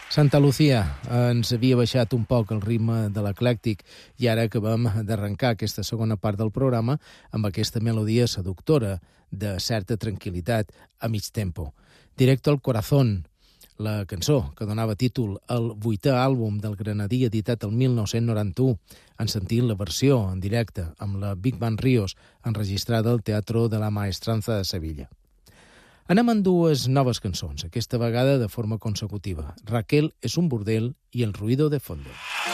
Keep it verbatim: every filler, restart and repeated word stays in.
Santa Lucía ens havia baixat un poc el ritme de l'eclèctic i ara acabem d'arrencar aquesta segona part del programa amb aquesta melodia seductora de certa tranquil·litat a mig tempo. Directo al corazón, la cançó que donava títol al vuitè àlbum del granadí editat el mil nou-cents noranta-u, en sentit la versió en directe amb la Big Band Ríos enregistrada al Teatro de la Maestranza de Sevilla. Anem amb dues noves cançons, aquesta vegada de forma consecutiva. Raquel és un bordel i el ruido de fondo.